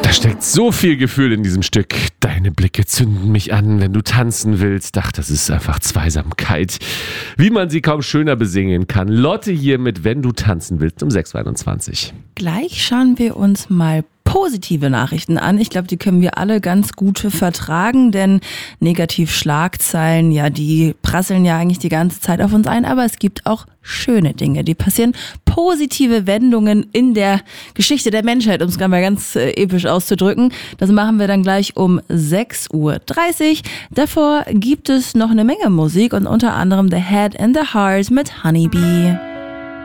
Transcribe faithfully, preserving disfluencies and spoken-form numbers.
Da steckt so viel Gefühl in diesem Stück. Deine Blicke zünden mich an, wenn du tanzen willst. Ach, das ist einfach Zweisamkeit. Wie man sie kaum schöner besingen kann. Lotte hier mit Wenn du tanzen willst um sechs Uhr einundzwanzig. Gleich schauen wir uns mal positive Nachrichten an. Ich glaube, die können wir alle ganz gut vertragen, denn Negativ-Schlagzeilen, ja, die prasseln ja eigentlich die ganze Zeit auf uns ein, aber es gibt auch schöne Dinge, die passieren. Positive Wendungen in der Geschichte der Menschheit, um es mal ganz äh, episch auszudrücken. Das machen wir dann gleich um sechs Uhr dreißig. Davor gibt es noch eine Menge Musik und unter anderem The Head and the Heart mit Honeybee.